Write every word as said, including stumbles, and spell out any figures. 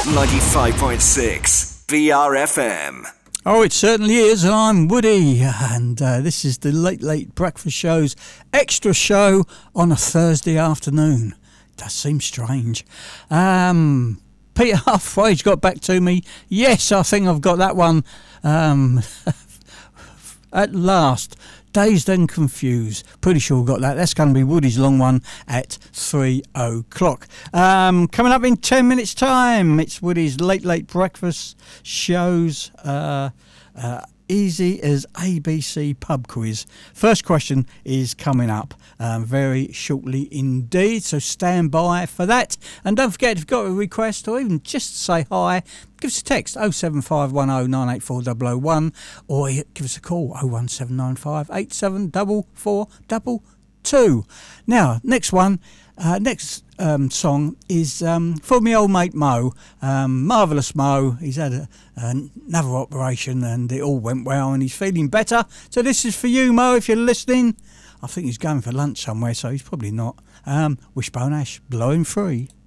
ninety-five point six B R F M. Oh, it certainly is, and I'm Woody, and uh, this is the Late Late Breakfast Show's extra show on a Thursday afternoon. It does seem strange. Um, Peter Halfway's got back to me. Yes, I think I've got that one um, at last. Dazed and Confused. Pretty sure we've got that. That's going to be Woody's long one at three o'clock. Um, coming up in ten minutes' time, it's Woody's Late Late Breakfast Show's uh, uh, easy as A B C pub quiz. First question is coming up um, very shortly indeed, so stand by for that. And don't forget, if you've got a request or even just to say hi, give us a text oh seven five one oh nine eight four oh oh one or give us a call oh one seven nine five eight seven four four two two. Now, next one, uh, next um, song is um, for me old mate Mo, um, Marvellous Mo. He's had a, another operation and it all went well and he's feeling better. So this is for you, Mo, if you're listening. I think he's going for lunch somewhere, so he's probably not. Um, Wishbone Ash, blowing free.